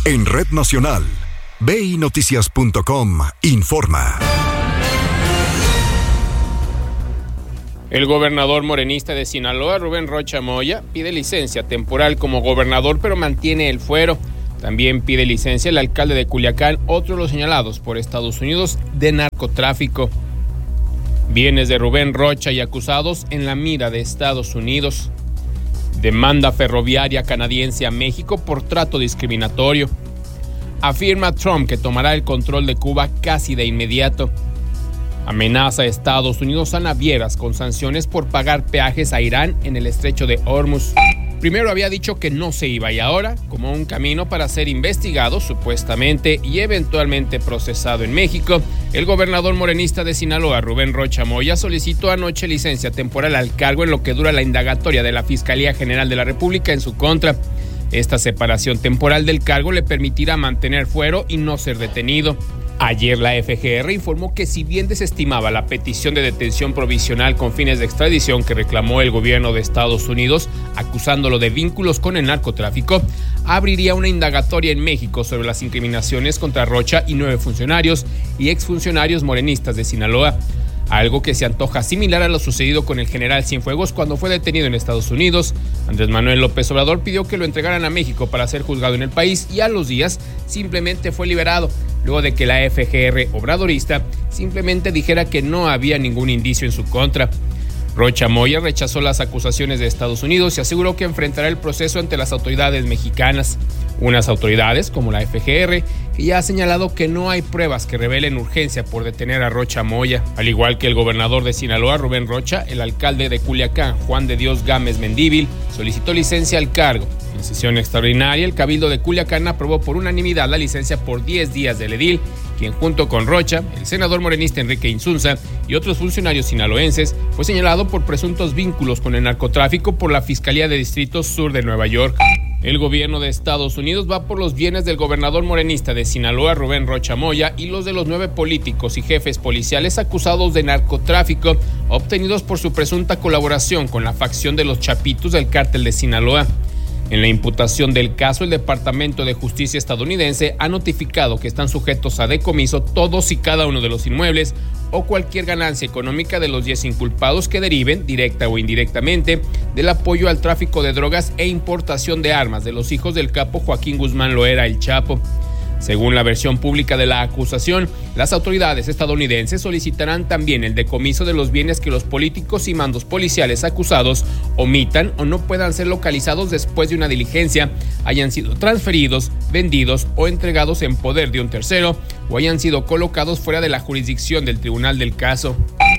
En Red Nacional, BINoticias.com informa. El gobernador morenista de Sinaloa, Rubén Rocha Moya, pide licencia temporal como gobernador, pero mantiene el fuero. También pide licencia el alcalde de Culiacán, otro de los señalados por Estados Unidos de narcotráfico. Bienes de Rubén Rocha y acusados en la mira de Estados Unidos. Demanda ferroviaria canadiense a México por trato discriminatorio. Afirma Trump que tomará el control de Cuba casi de inmediato. Amenaza a Estados Unidos a navieras con sanciones por pagar peajes a Irán en el estrecho de Hormuz. Primero había dicho que no se iba y ahora, como un camino para ser investigado supuestamente y eventualmente procesado en México, el gobernador morenista de Sinaloa, Rubén Rocha Moya, solicitó anoche licencia temporal al cargo en lo que dura la indagatoria de la Fiscalía General de la República en su contra. Esta separación temporal del cargo le permitirá mantener fuero y no ser detenido. Ayer la FGR informó que si bien desestimaba la petición de detención provisional con fines de extradición que reclamó el gobierno de Estados Unidos, acusándolo de vínculos con el narcotráfico, abriría una indagatoria en México sobre las incriminaciones contra Rocha y 9 funcionarios y exfuncionarios morenistas de Sinaloa. Algo que se antoja similar a lo sucedido con el general Cienfuegos cuando fue detenido en Estados Unidos. Andrés Manuel López Obrador pidió que lo entregaran a México para ser juzgado en el país y a los días simplemente fue liberado, luego de que la FGR obradorista simplemente dijera que no había ningún indicio en su contra. Rocha Moya rechazó las acusaciones de Estados Unidos y aseguró que enfrentará el proceso ante las autoridades mexicanas. Unas autoridades, como la FGR, que ya ha señalado que no hay pruebas que revelen urgencia por detener a Rocha Moya. Al igual que el gobernador de Sinaloa, Rubén Rocha, el alcalde de Culiacán, Juan de Dios Gámez Mendívil, solicitó licencia al cargo. En sesión extraordinaria, el Cabildo de Culiacán aprobó por unanimidad la licencia por 10 días del edil, quien junto con Rocha, el senador morenista Enrique Insunza y otros funcionarios sinaloenses, fue señalado por presuntos vínculos con el narcotráfico por la Fiscalía de Distrito Sur de Nueva York. El gobierno de Estados Unidos va por los bienes del gobernador morenista de Sinaloa, Rubén Rocha Moya, y los de los 9 políticos y jefes policiales acusados de narcotráfico, obtenidos por su presunta colaboración con la facción de los Chapitos del cártel de Sinaloa. En la imputación del caso, el Departamento de Justicia estadounidense ha notificado que están sujetos a decomiso todos y cada uno de los inmuebles o cualquier ganancia económica de los 10 inculpados que deriven, directa o indirectamente, del apoyo al tráfico de drogas e importación de armas de los hijos del capo Joaquín Guzmán Loera El Chapo. Según la versión pública de la acusación, las autoridades estadounidenses solicitarán también el decomiso de los bienes que los políticos y mandos policiales acusados omitan o no puedan ser localizados después de una diligencia, hayan sido transferidos, vendidos o entregados en poder de un tercero o hayan sido colocados fuera de la jurisdicción del tribunal del caso.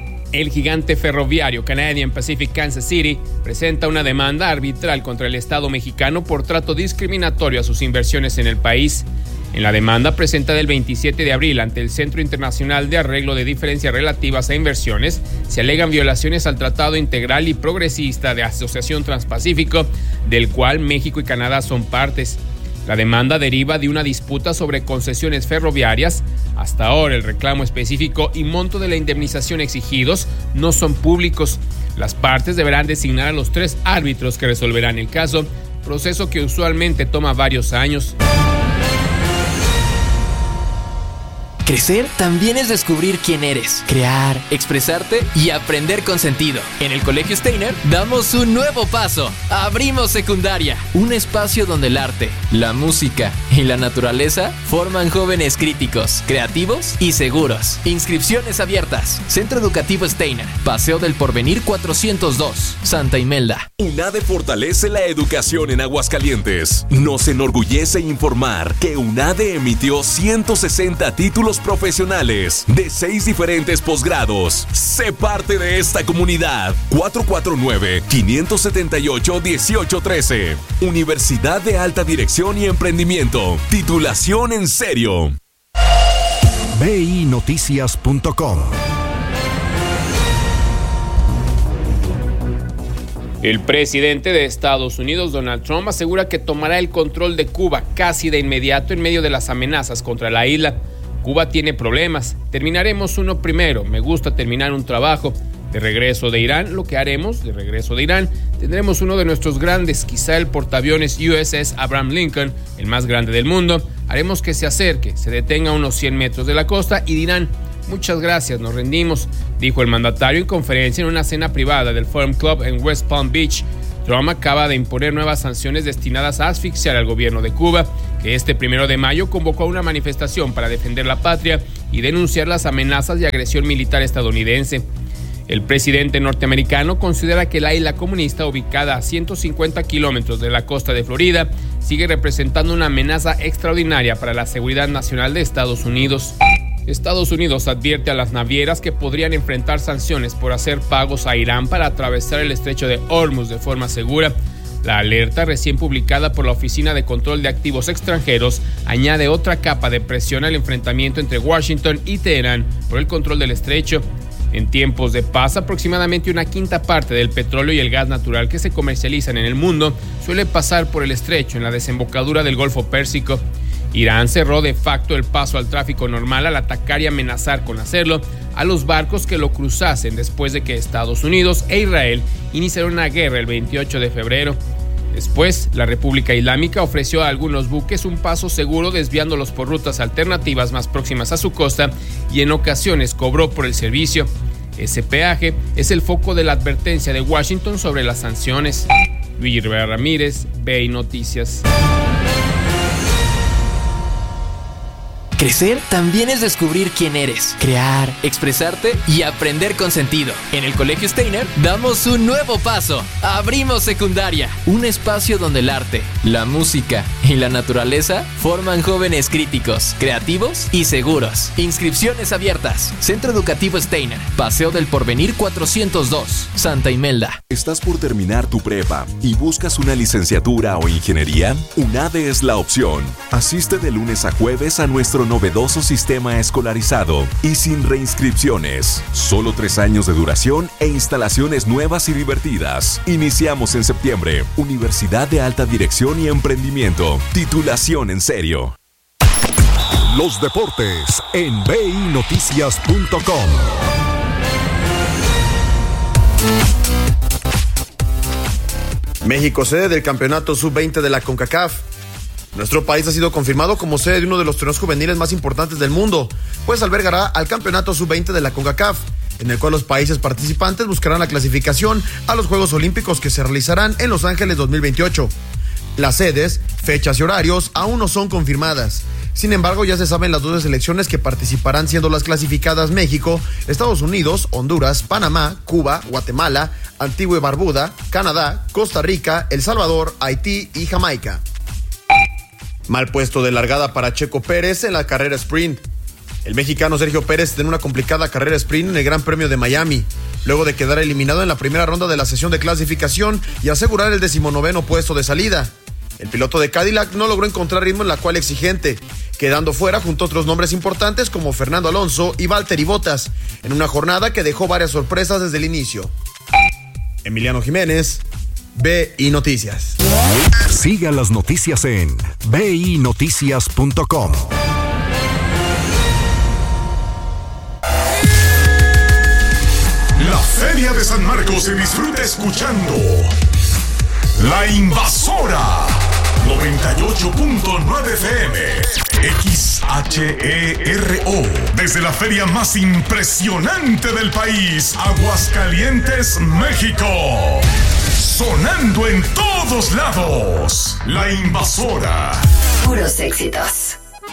El gigante ferroviario Canadian Pacific Kansas City presenta una demanda arbitral contra el Estado mexicano por trato discriminatorio a sus inversiones en el país. En la demanda presentada el 27 de abril ante el Centro Internacional de Arreglo de Diferencias Relativas a Inversiones, se alegan violaciones al Tratado Integral y Progresista de Asociación Transpacífico, del cual México y Canadá son partes. La demanda deriva de una disputa sobre concesiones ferroviarias. Hasta ahora el reclamo específico y monto de la indemnización exigidos no son públicos. Las partes deberán designar a los 3 árbitros que resolverán el caso, proceso que usualmente toma varios años. Crecer también es descubrir quién eres, crear, expresarte y aprender con sentido. En el Colegio Steiner damos un nuevo paso. Abrimos secundaria, un espacio donde el arte, la música y la naturaleza forman jóvenes críticos, creativos y seguros. Inscripciones abiertas. Centro Educativo Steiner, Paseo del Porvenir 402, Santa Imelda. UNADE fortalece la educación en Aguascalientes. Nos enorgullece informar que UNADE emitió 160 títulos profesionales de 6 diferentes posgrados. Sé parte de esta comunidad. 449-578-1813. Universidad de Alta Dirección y Emprendimiento. Titulación en serio. BINoticias.com. El presidente de Estados Unidos, Donald Trump, asegura que tomará el control de Cuba casi de inmediato en medio de las amenazas contra la isla. Cuba tiene problemas. Terminaremos uno primero. Me gusta terminar un trabajo. De regreso de Irán, tendremos uno de nuestros grandes, quizá el portaaviones USS Abraham Lincoln, el más grande del mundo. Haremos que se acerque, se detenga a unos 100 metros de la costa y dirán: muchas gracias, nos rendimos, dijo el mandatario en conferencia en una cena privada del Forum Club en West Palm Beach. Trump acaba de imponer nuevas sanciones destinadas a asfixiar al gobierno de Cuba, que este 1 de mayo convocó a una manifestación para defender la patria y denunciar las amenazas y agresión militar estadounidense. El presidente norteamericano considera que la isla comunista, ubicada a 150 kilómetros de la costa de Florida, sigue representando una amenaza extraordinaria para la seguridad nacional de Estados Unidos. Estados Unidos advierte a las navieras que podrían enfrentar sanciones por hacer pagos a Irán para atravesar el estrecho de Hormuz de forma segura. La alerta, recién publicada por la Oficina de Control de Activos Extranjeros, añade otra capa de presión al enfrentamiento entre Washington y Teherán por el control del estrecho. En tiempos de paz, aproximadamente una quinta parte del petróleo y el gas natural que se comercializan en el mundo suele pasar por el estrecho en la desembocadura del Golfo Pérsico. Irán cerró de facto el paso al tráfico normal al atacar y amenazar con hacerlo a los barcos que lo cruzasen después de que Estados Unidos e Israel iniciaron una guerra el 28 de febrero. Después, la República Islámica ofreció a algunos buques un paso seguro desviándolos por rutas alternativas más próximas a su costa y en ocasiones cobró por el servicio. Ese peaje es el foco de la advertencia de Washington sobre las sanciones. Luis Rivera Ramírez, BI Noticias. Crecer también es descubrir quién eres, crear, expresarte y aprender con sentido. En el Colegio Steiner damos un nuevo paso. Abrimos secundaria, un espacio donde el arte, la música y la naturaleza forman jóvenes críticos, creativos y seguros. Inscripciones abiertas. Centro Educativo Steiner, Paseo del Porvenir 402, Santa Imelda. ¿Estás por terminar tu prepa y buscas una licenciatura o ingeniería? UNADE es la opción. Asiste de lunes a jueves a nuestro novedoso sistema escolarizado y sin reinscripciones. Solo 3 años de duración e instalaciones nuevas y divertidas. Iniciamos en septiembre. Universidad de Alta Dirección y Emprendimiento. Titulación en serio. Los deportes en BINoticias.com. México, sede del campeonato sub-20 de la CONCACAF. Nuestro país ha sido confirmado como sede de uno de los torneos juveniles más importantes del mundo, pues albergará al campeonato sub-20 de la CONCACAF, en el cual los países participantes buscarán la clasificación a los Juegos Olímpicos que se realizarán en Los Ángeles 2028. Las sedes, fechas y horarios aún no son confirmadas. Sin embargo, ya se saben las 12 selecciones que participarán, siendo las clasificadas México, Estados Unidos, Honduras, Panamá, Cuba, Guatemala, Antigua y Barbuda, Canadá, Costa Rica, El Salvador, Haití y Jamaica. Mal puesto de largada para Checo Pérez en la carrera sprint. El mexicano Sergio Pérez tiene una complicada carrera sprint en el Gran Premio de Miami, luego de quedar eliminado en la primera ronda de la sesión de clasificación y asegurar el 19º puesto de salida. El piloto de Cadillac no logró encontrar ritmo en la cual exigente, quedando fuera junto a otros nombres importantes como Fernando Alonso y Valtteri Bottas, en una jornada que dejó varias sorpresas desde el inicio. Emiliano Jiménez, BI Noticias. Siga las noticias en BINoticias.com. La Feria de San Marcos se disfruta escuchando La Invasora 98.9 FM XHERO. Desde la feria más impresionante del país, Aguascalientes, México. Sonando en todos lados. La Invasora. Puros éxitos.